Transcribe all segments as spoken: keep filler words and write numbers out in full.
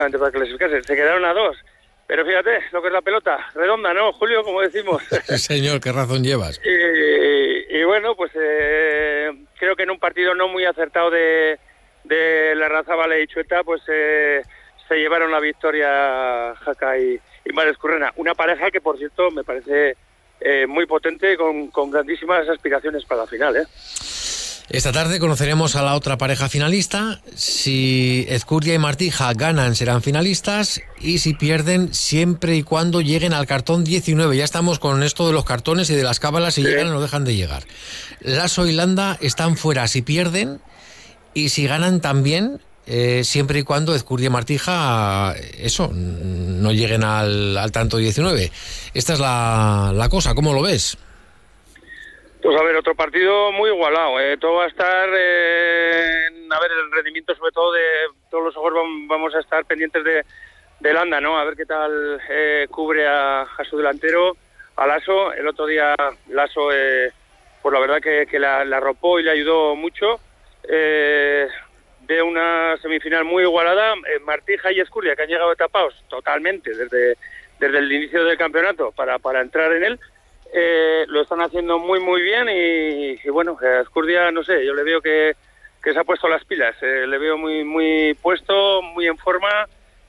para clasificarse. Se quedaron a dos. Pero fíjate, lo que es la pelota, redonda, ¿no, Julio? Como decimos. Sí, señor, qué razón llevas. Y, y bueno, pues eh, creo que en un partido no muy acertado de, de Larrazábal y Chueta, pues eh, se llevaron la victoria Jaca y, y Mar Escurrena. Una pareja que, por cierto, me parece eh, muy potente, con, con grandísimas aspiraciones para la final, ¿eh? Esta tarde conoceremos a la otra pareja finalista. Si Ezcurdia y Martija ganan, serán finalistas, y si pierden, siempre y cuando lleguen al cartón diecinueve. Ya estamos con esto de los cartones y de las cábalas, si sí. llegan o no dejan de llegar. Lasso y Landa están fuera si pierden, y si ganan también, eh, siempre y cuando Ezcurdia y Martija, eso, no lleguen al, al tanto diecinueve. Esta es la, la cosa, ¿cómo lo ves? Pues a ver, otro partido muy igualado, ¿eh? Todo va a estar, eh, a ver, el rendimiento sobre todo de todos los ojos vamos a estar pendientes de, de Landa, ¿no? A ver qué tal eh, cubre a, a su delantero, a Lasso. El otro día Lasso, eh, pues la verdad que, que la, la arropó y le ayudó mucho. Eh, de una semifinal muy igualada, eh, Martija y Ezcurdia, que han llegado tapados totalmente desde, desde el inicio del campeonato para, para entrar en él. Eh, lo están haciendo muy muy bien y, y bueno, a Ezcurdia, no sé, yo le veo que, que se ha puesto las pilas, eh, le veo muy muy puesto, muy en forma,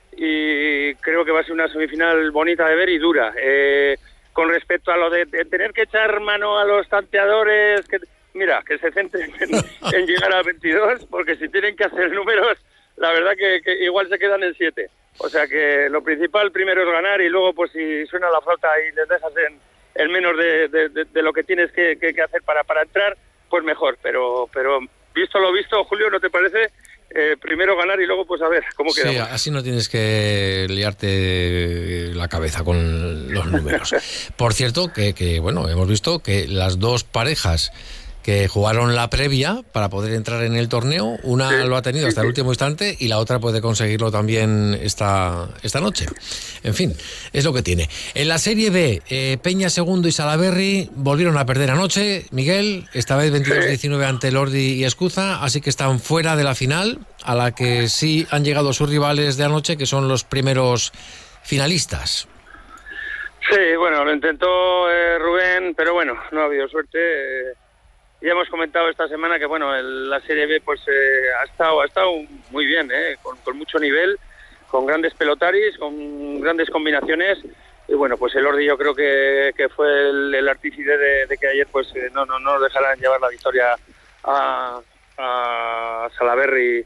y creo que va a ser una semifinal bonita de ver y dura. Eh, con respecto a lo de, de tener que echar mano a los tanteadores, que mira, que se centren en, en llegar a veintidós, porque si tienen que hacer números, la verdad que, que igual se quedan en siete. O sea que lo principal primero es ganar, y luego pues si suena la flauta y les dejas en el menos de, de, de, de lo que tienes que, que, que hacer para, para entrar, pues mejor. Pero pero visto lo visto, Julio, ¿no te parece? Eh, primero ganar y luego pues a ver cómo quedamos. Sí, así no tienes que liarte la cabeza con los números. Por cierto, que, que bueno, hemos visto que las dos parejas que jugaron la previa para poder entrar en el torneo, una sí, lo ha tenido hasta sí, el último instante y la otra puede conseguirlo también esta, esta noche. En fin, es lo que tiene. En la Serie B, eh, Peña segundo y Salaberry volvieron a perder anoche, Miguel, esta vez veintidós diecinueve ante Lordi y Escuza, así que están fuera de la final, a la que sí han llegado sus rivales de anoche, que son los primeros finalistas. Sí, bueno, lo intentó eh, Rubén, pero bueno, no ha habido suerte. Eh... Ya hemos comentado esta semana que bueno, el, la Serie B pues eh, ha estado ha estado muy bien, eh, con, con mucho nivel, con grandes pelotaris, con grandes combinaciones, y bueno, pues el Lordi yo creo que, que fue el, el artífice de, de que ayer pues eh, no no no dejaran llevar la victoria a, a Salaberry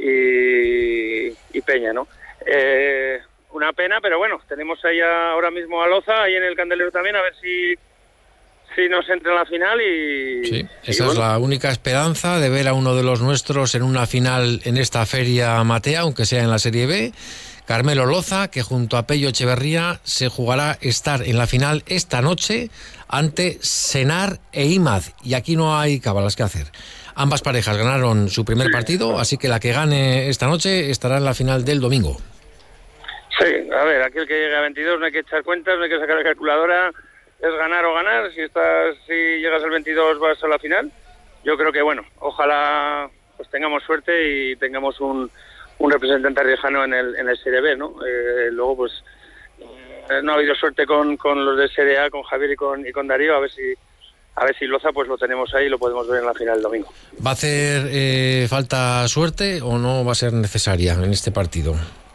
y, y Peña, ¿no? Eh, una pena, pero bueno, tenemos ahí a, ahora mismo a Loza ahí en el candelero también, a ver si Sí, nos entra en la final y... Sí, esa y bueno. es la única esperanza de ver a uno de los nuestros en una final en esta feria Matea, aunque sea en la Serie B. Carmelo Loza, que junto a Pello Echeverría se jugará estar en la final esta noche ante Senar e Imaz. Y aquí no hay cábalas que hacer. Ambas parejas ganaron su primer sí. partido, así que la que gane esta noche estará en la final del domingo. Sí, a ver, aquel que llegue a veintidós no hay que echar cuentas, no hay que sacar la calculadora... Es ganar o ganar. Si estás, si llegas al veintidós vas a la final. Yo creo que bueno, ojalá pues tengamos suerte y tengamos un, un representante riojano en el en el Serie B, ¿no? Eh, luego pues eh, no ha habido suerte con, con los de Serie A, con Javier y con y con Darío, a ver si a ver si Loza pues lo tenemos ahí y lo podemos ver en la final del domingo. ¿Va a hacer eh, falta suerte o no va a ser necesaria en este partido?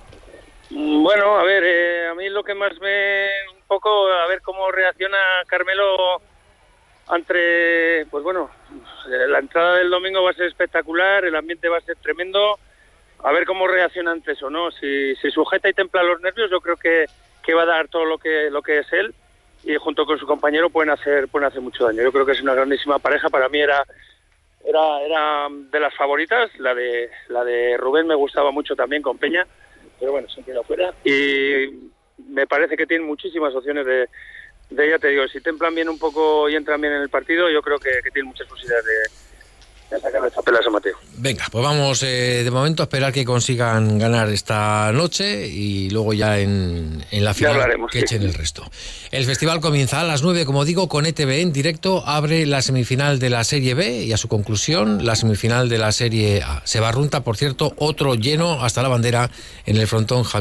Bueno, a ver, eh, a mí lo que más me un poco a ver cómo reacciona Carmelo ante, pues bueno, la entrada del domingo va a ser espectacular, el ambiente va a ser tremendo, a ver cómo reacciona ante eso, ¿no? Si, si sujeta y templa los nervios, yo creo que, que va a dar todo lo que lo que es él, y junto con su compañero pueden hacer pueden hacer mucho daño. Yo creo que es una grandísima pareja. Para mí era era era de las favoritas. La de la de Rubén me gustaba mucho también con Peña, pero bueno, se han quedado fuera. Y me parece que tienen muchísimas opciones de, de ya te digo, si templan bien un poco y entran bien en el partido, yo creo que, que tienen muchas posibilidades a sacar esta pelea a San Mateo. Venga, pues vamos eh, de momento a esperar que consigan ganar esta noche y luego ya en, en la final que sí. echen el resto. El festival comienza a las nueve, como digo, con E T V en directo. Abre la semifinal de la Serie B y a su conclusión la semifinal de la Serie A. Se barrunta, por cierto, otro lleno hasta la bandera en el frontón Javier.